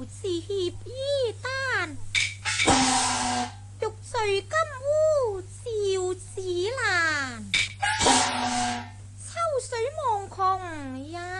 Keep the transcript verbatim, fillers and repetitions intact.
是協衣丹，玉碎金烏照紫蘭，秋水望窮也